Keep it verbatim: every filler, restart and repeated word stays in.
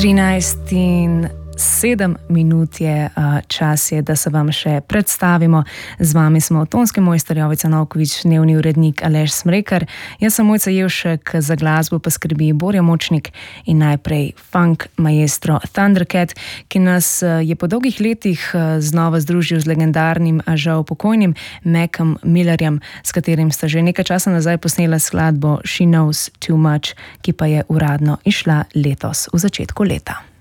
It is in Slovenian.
trinajst in sedem minut je čas, je, da se vam še predstavimo. Z vami smo tonski mojster Jovica Novković, dnevni urednik Aleš Smrekar. Jaz sem Mojca Jevšek, za glasbo pa skrbi Borja Močnik in najprej funk maestro Thundercat, ki nas je po dolgih letih znova združil z legendarnim, a žal pokojnim Macom Millerjem, s katerim sta že nekaj časa nazaj posnela skladbo She Knows Too Much, ki pa je uradno išla letos v začetku leta.